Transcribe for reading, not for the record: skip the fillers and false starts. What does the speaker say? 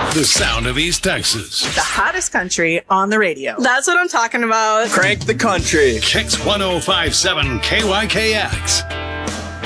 The sound of East Texas. The hottest country on the radio. That's what I'm talking about. Crank the country. Kicks 1057 KYKX.